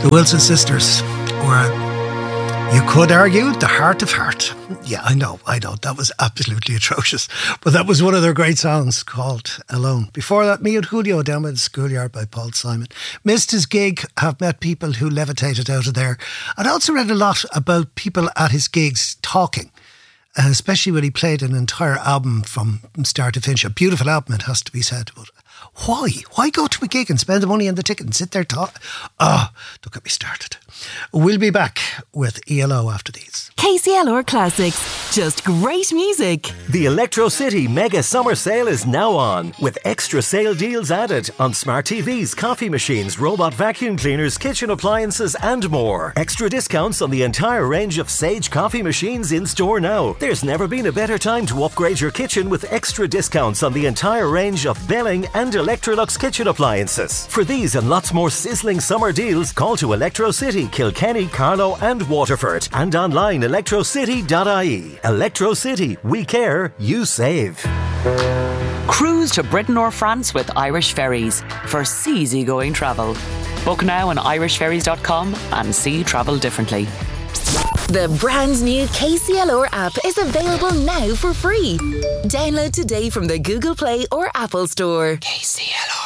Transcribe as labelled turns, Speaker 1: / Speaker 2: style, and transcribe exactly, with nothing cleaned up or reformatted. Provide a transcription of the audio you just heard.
Speaker 1: The Wilson sisters were, you could argue, the heart of heart. Yeah, I know, I know, that was absolutely atrocious. But that was one of their great songs called Alone. Before that, me and Julio down by the schoolyard by Paul Simon. Missed his gig, have met people who levitated out of there. I'd also read a lot about people at his gigs talking. Uh, especially when he played an entire album from start to finish. A beautiful album, it has to be said. But why? Why go to a gig and spend the money on the ticket and sit there talk? Oh, don't get me started. We'll be back with E L O after these.
Speaker 2: K C L R Classics. Just great music.
Speaker 3: The Electro City Mega Summer Sale is now on, with extra sale deals added on smart T Vs, coffee machines, robot vacuum cleaners, kitchen appliances and more. Extra discounts on the entire range of Sage coffee machines in store now. There's never been a better time to upgrade your kitchen with extra discounts on the entire range of Belling and Electrolux kitchen appliances. For these and lots more sizzling summer deals, call to Electro City, Kilkenny, Carlow and Waterford, and online electro city dot I E. Electro City, we care, you save.
Speaker 4: Cruise to Britain or France with Irish Ferries for easygoing travel. Book now on irish ferries dot com and see travel differently.
Speaker 2: The brand new K C L R app is available now for free. Download today from the Google Play or Apple Store.
Speaker 4: K C L R.